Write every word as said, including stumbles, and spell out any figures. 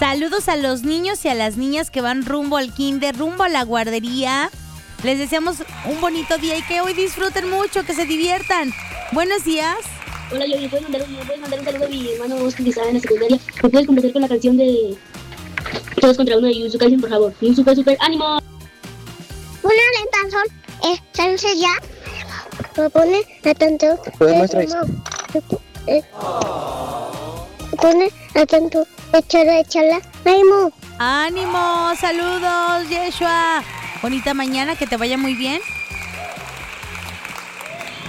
Saludos a los niños y a las niñas que van rumbo al kinder, rumbo a la guardería. Les deseamos un bonito día y que hoy disfruten mucho, que se diviertan. Buenos días. Hola, yo ¿puedes mandar, un, ¿puedes mandar un saludo a mi hermano Oscar que estaba en la secundaria? ¿Me puedes complacer con la canción de Todos contra uno de Yuzu Kaisen, por favor? Y un super, super ánimo. Una lentanzón, entonces ya lo pone a tanto. Pone a tanto, échala, échala. ¡Ánimo! ¡Ánimo! ¡Saludos, Yeshua! Bonita mañana, que te vaya muy bien.